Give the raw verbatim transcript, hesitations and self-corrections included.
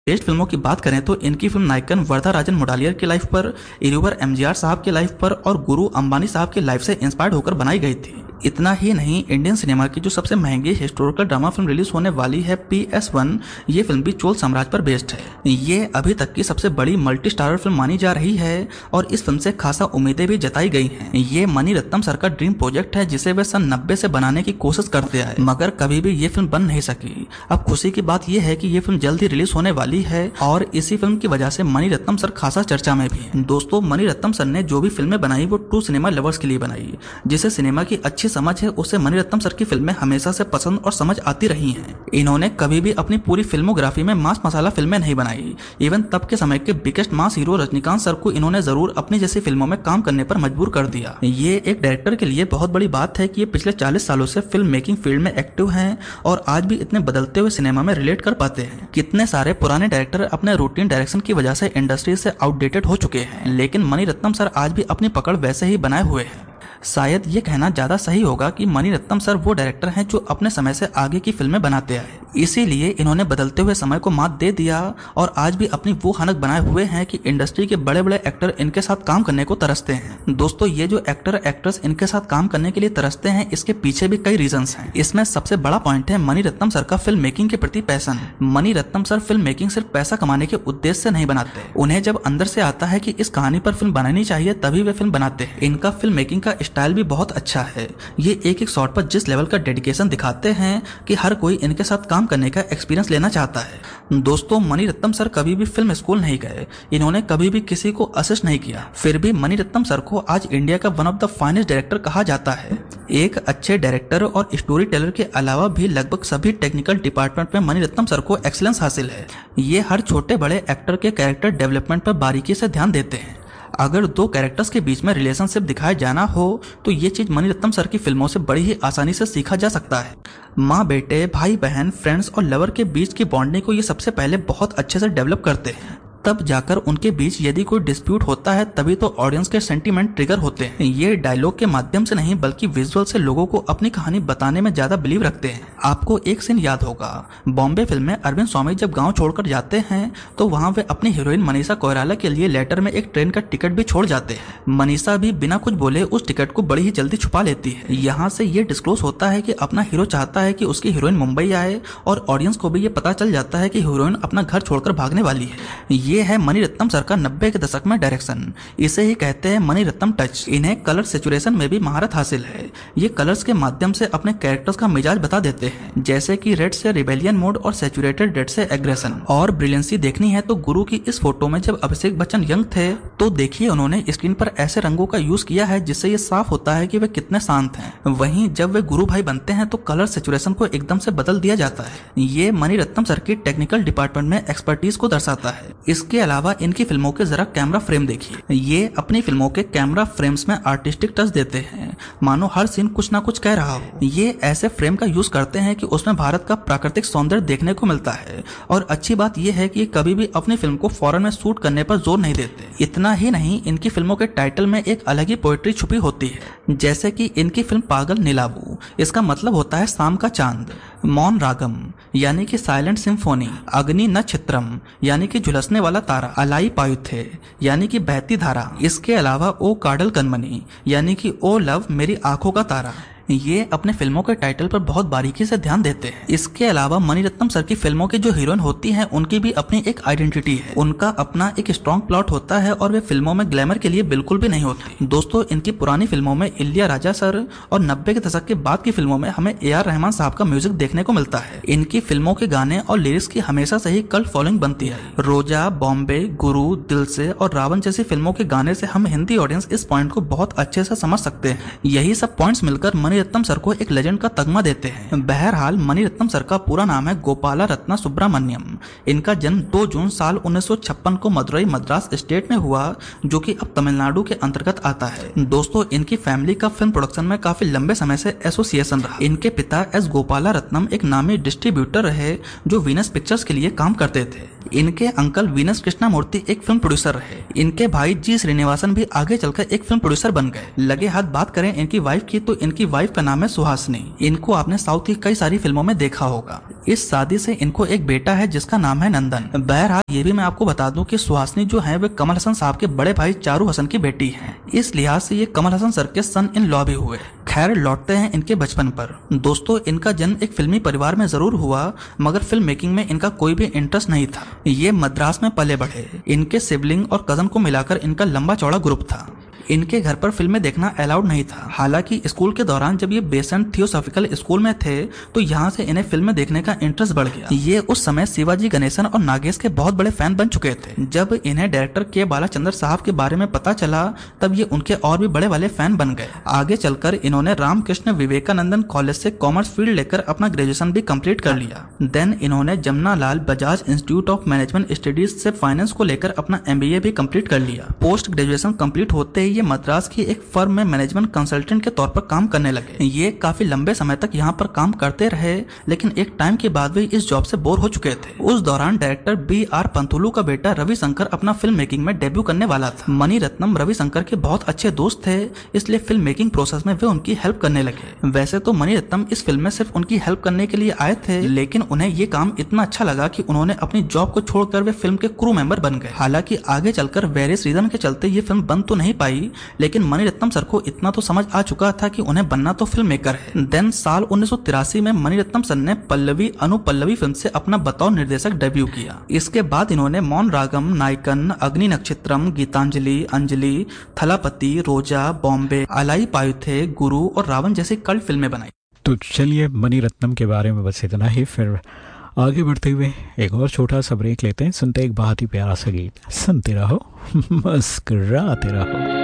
Best फिल्मों की बात करें तो इनकी फिल्म नायकन वरदराजन मुडालियर की लाइफ पर, इरुवर एमजीआर साहब की लाइफ पर और गुरु अंबानी साहब की लाइफ से इंस्पायर्ड होकर बनाई गई थी। इतना ही नहीं, इंडियन सिनेमा की जो सबसे महंगी हिस्टोरिकल ड्रामा फिल्म रिलीज होने वाली है पी एस वन, ये फिल्म भी चोल साम्राज्य पर बेस्ड है। ये अभी तक की सबसे बड़ी मल्टी स्टारर फिल्म मानी जा रही है और इस फिल्म से खासा उम्मीदें भी जताई गई हैं। ये मणि रत्नम सर का ड्रीम प्रोजेक्ट है जिसे वे सन नब्बे से बनाने की कोशिश करते आए, मगर कभी भी ये फिल्म बन नहीं सकी। अब खुशी की बात यह है कि ये फिल्म जल्द ही रिलीज होने वाली है और इसी फिल्म की वजह से मणि रत्नम सर खासा चर्चा में भी है। दोस्तों, मणि रत्नम सर ने जो भी फिल्में बनाई वो ट्रू सिनेमा लवर्स के लिए बनाई। जिसे सिनेमा की अच्छी समझ है उसे मणि रत्नम सर की फिल्में हमेशा से पसंद और समझ आती रही हैं। इन्होंने कभी भी अपनी पूरी फिल्मोग्राफी में मास मसाला फिल्में नहीं बनाई। इवन तब के समय के बिगेस्ट मास हीरो रजनीकांत सर को इन्होंने जरूर अपनी जैसी फिल्मों में काम करने पर मजबूर कर दिया। ये एक डायरेक्टर के लिए बहुत बड़ी बात है कि ये पिछले चालीस सालों से फिल्म मेकिंग फील्ड में एक्टिव हैं और आज भी इतने बदलते हुए सिनेमा में रिलेट कर पाते हैं। कितने सारे पुराने डायरेक्टर अपने रूटीन डायरेक्शन की वजह से इंडस्ट्री से आउटडेटेड हो चुके हैं, लेकिन मणि रत्नम सर आज भी अपनी पकड़ वैसे ही बनाए हुए हैं। शायद ये कहना ज्यादा सही होगा कि मणि रत्नम सर वो डायरेक्टर हैं जो अपने समय से आगे की फिल्में बनाते आए, इसीलिए इन्होंने बदलते हुए समय को मात दे दिया और आज भी अपनी वो हनक बनाए हुए हैं कि इंडस्ट्री के बड़े बड़े एक्टर इनके साथ काम करने को तरसते हैं। दोस्तों, ये जो एक्टर एक्ट्रेस इनके साथ काम करने के लिए तरसते हैं, इसके पीछे भी कई रीजंस हैं। इसमें सबसे बड़ा पॉइंट है मणि रत्नम सर का फिल्म मेकिंग के प्रति passion. Mani Ratnam sir film making सिर्फ पैसा कमाने के उद्देश्य से नहीं बनाते। उन्हें जब अंदर से आता है कि इस कहानी पर फिल्म बनानी चाहिए तभी वे फिल्म बनाते हैं। इनका फिल्म मेकिंग का स्टाइल भी बहुत अच्छा है। ये एक एक शॉट पर जिस लेवल का डेडिकेशन दिखाते हैं कि हर कोई इनके साथ काम करने का एक्सपीरियंस लेना चाहता है। दोस्तों, मणि रत्नम सर कभी भी फिल्म स्कूल नहीं गए, इन्होंने कभी भी किसी को असिस्ट नहीं किया, फिर भी मणि रत्नम सर को आज इंडिया का one of the finest director कहा जाता है। एक अच्छे डायरेक्टर और स्टोरी टेलर के अलावा भी लगभग सभी टेक्निकल डिपार्टमेंट में मणि रत्नम सर को एक्सीलेंस हासिल है। ये हर छोटे बड़े एक्टर के कैरेक्टर डेवलपमेंट पर बारीकी से ध्यान देते हैं। अगर दो कैरेक्टर्स के बीच में रिलेशनशिप दिखाया जाना हो तो ये चीज मणि रत्नम सर की फिल्मों से बड़ी ही आसानी से सीखा जा सकता है। माँ बेटे, भाई बहन, फ्रेंड्स और लवर के बीच की बॉन्डिंग को ये सबसे पहले बहुत अच्छे से डेवलप करते हैं। तब जाकर उनके बीच यदि कोई डिस्प्यूट होता है तभी तो ऑडियंस के सेंटीमेंट ट्रिगर होते हैं। ये डायलॉग के माध्यम से नहीं बल्कि विजुअल से लोगों को अपनी कहानी बताने में ज्यादा बिलीव रखते हैं। आपको एक सीन याद होगा, बॉम्बे फिल्म में अरविंद स्वामी जब गांव छोड़कर जाते हैं तो वहां वे अपनी हीरोइन मनीषा कोइराला के लिए लेटर में एक ट्रेन का टिकट भी छोड़ जाते हैं। मनीषा भी बिना कुछ बोले उस टिकट को बड़ी ही जल्दी छुपा लेती है। यहाँ से ये डिस्क्लोज होता है कि अपना हीरो चाहता है कि उसकी हीरोइन मुंबई आए और ऑडियंस को भी ये पता चल जाता है कि हीरोइन अपना घर छोड़कर भागने वाली है। ये है मणि रत्नम सर का नब्बे के दशक में डायरेक्शन। इसे ही कहते हैं मणि रत्नम टच। इन्हें कलर सैचुरेशन में भी महारत हासिल है। ये कलर्स के माध्यम से अपने कैरेक्टर्स का मिजाज बता देते हैं, जैसे कि रेड से रिबेलियन मोड और सैचुरेटेड रेड से एग्रेशन। और ब्रिलियंसी देखनी है तो गुरु की इस फोटो में जब अभिषेक बच्चन यंग थे तो देखिए उन्होंने स्क्रीन पर ऐसे रंगों का यूज किया है जिससे ये साफ होता है कि वे कितने शांत हैं। वहीं जब वे गुरु भाई बनते हैं तो कलर सैचुरेशन को एकदम से बदल दिया जाता है। ये मणि रत्नम सर की टेक्निकल डिपार्टमेंट में एक्सपर्टीज को दर्शाता है। इसके अलावा इनकी फिल्मों के जरा कैमरा फ्रेम देखिए। ये अपनी फिल्मों के कैमरा फ्रेम्स में आर्टिस्टिक टच देते हैं, मानो हर सीन कुछ ना कुछ कह रहा हो। ये ऐसे फ्रेम का यूज करते हैं कि उसमें भारत का प्राकृतिक सौंदर्य देखने को मिलता है। और अच्छी बात यह है कि ये कभी भी अपनी फिल्म को फॉरेन में शूट करने पर जोर नहीं देते। इतना ही नहीं, इनकी फिल्मों के टाइटल में एक अलग ही पोएट्री छुपी होती है, जैसे कि इनकी फिल्म पागल नीलावू, इसका मतलब होता है शाम का चांद। मौन रागम यानी कि साइलेंट सिम्फोनी। अग्नि नक्षत्रम यानी कि झुलसने वाला तारा। अलाई पायुथे यानी कि बहती धारा। इसके अलावा ओ काडल कनमनी यानी कि ओ लव मेरी आंखों का तारा। ये अपने फिल्मों के टाइटल पर बहुत बारीकी से ध्यान देते हैं। इसके अलावा मणि रत्नम सर की फिल्मों की जो हीरोइन होती हैं उनकी भी अपनी एक आइडेंटिटी है। उनका अपना एक स्ट्रॉन्ग प्लॉट होता है और वे फिल्मों में ग्लैमर के लिए बिल्कुल भी नहीं होती। दोस्तों, इनकी पुरानी फिल्मों में इलिया राजा सर और नब्बे के दशक के बाद की फिल्मों में हमें ए आर रहमान साहब का म्यूजिक देखने को मिलता है। इनकी फिल्मों के गाने और लिरिक्स की हमेशा से ही कल्ट फॉलोइंग बनती है। रोजा, बॉम्बे, गुरु, दिल से और रावण जैसी फिल्मों के गाने से हम हिंदी ऑडियंस इस पॉइंट को बहुत अच्छे से समझ सकते हैं। यही सब पॉइंट्स मिलकर मणि रत्नम सर को एक लेजेंड का तगमा देते हैं। बहरहाल मणि रत्नम सर का पूरा नाम है गोपाला रत्ना सुब्रमण्यम। इनका जन्म दो जून साल उन्नीस सौ छप्पन को मदुरई मद्रास स्टेट में हुआ, जो कि अब तमिलनाडु के अंतर्गत आता है। दोस्तों, इनकी फैमिली का फिल्म प्रोडक्शन में काफी लंबे समय से एसोसिएशन रहा। इनके पिता एस गोपाला रत्नम एक नामी डिस्ट्रीब्यूटर रहे जो वीनस पिक्चर्स के लिए काम करते थे। इनके अंकल वीनस कृष्णमूर्ति एक फिल्म प्रोड्यूसर रहे। इनके भाई जी श्रीनिवासन भी आगे चलकर एक फिल्म प्रोड्यूसर बन गए। लगे हाथ बात करें इनकी वाइफ की तो इनकी वाइफ का नाम है सुहासिनी। इनको आपने साउथ की कई सारी फिल्मों में देखा होगा। इस शादी से इनको एक बेटा है जिसका नाम है नंदन। बहरहाल ये भी मैं आपको बता दूं कि सुहासिनी जो है वे कमल हसन साहब के बड़े भाई चारू हसन की बेटी है। इस लिहाज से ये कमल हसन सर के सन इन लॉ भी हुए। खैर लौटते हैं इनके बचपन पर। दोस्तों इनका जन्म एक फिल्मी परिवार में जरूर हुआ, मगर फिल्म मेकिंग में इनका कोई भी इंटरेस्ट नहीं था। ये मद्रास में पले बढ़े। इनके सिबलिंग और कजन को मिलाकर इनका लंबा चौड़ा ग्रुप था। इनके घर पर फिल्में देखना अलाउड नहीं था। हालांकि स्कूल के दौरान जब ये बेसेंट थियोसॉफिकल स्कूल में थे तो यहाँ से इन्हें फिल्में देखने का इंटरेस्ट बढ़ गया। ये उस समय शिवाजी गणेशन और नागेश के बहुत बड़े फैन बन चुके थे। जब इन्हें डायरेक्टर के बालाचंद्र साहब के बारे में पता चला तब ये उनके और भी बड़े वाले फैन बन गए। आगे चलकर इन्होंने रामकृष्ण विवेकानंदन कॉलेज से कॉमर्स फील्ड लेकर अपना ग्रेजुएशन भी कंप्लीट कर लिया। देन इन्होंने जमुना लाल Bajaj institute of management studies से फाइनेंस को लेकर अपना एमबीए भी कंप्लीट कर लिया। पोस्ट ग्रेजुएशन कंप्लीट होते ही ये मद्रास की एक फर्म में मैनेजमेंट कंसल्टेंट के तौर पर काम करने लगे। ये काफी लंबे समय तक यहाँ पर काम करते रहे, लेकिन एक टाइम के बाद वे इस जॉब से बोर हो चुके थे। उस दौरान डायरेक्टर बी आर पंथुलू का बेटा रविशंकर अपना फिल्म मेकिंग में डेब्यू करने वाला था। मणि रत्नम रविशंकर के बहुत अच्छे दोस्त थे, इसलिए फिल्म मेकिंग प्रोसेस में वे उनकी हेल्प करने लगे। वैसे तो मणि रत्नम इस फिल्म में सिर्फ उनकी हेल्प करने के लिए आए थे, लेकिन उन्हें ये काम इतना अच्छा लगा कि उन्होंने अपनी जॉब को छोड़कर वे फिल्म के क्रू मेंबर बन गए। हालांकि आगे चलकर वेरियस रीजन के चलते ये फिल्म बन तो नहीं पाई, लेकिन मणि रत्नम सर को इतना तो समझ आ चुका था कि उन्हें बनना तो फिल्म मेकर है। देन साल उन्नीस सौ तिरासी में मणि रत्नम सर ने पल्लवी अनुपल्लवी फिल्म से अपना बतौर निर्देशक डेब्यू किया। इसके बाद इन्होंने मौन रागम, नायकन, अग्नि नक्षत्रम, गीतांजलि, अंजलि, थलापति, रोजा, बॉम्बे, अलाई पायुथे, गुरु और रावण जैसी कल्ट फिल्में बनाई। तो चलिए मणि रत्नम के बारे में बस इतना ही। फिर आगे बढ़ते हुए एक और छोटा सा ब्रेक लेते हैं। सुनते एक बहुत ही प्यारा सा गीत। सुनते रहो, मुस्कुराते रहो।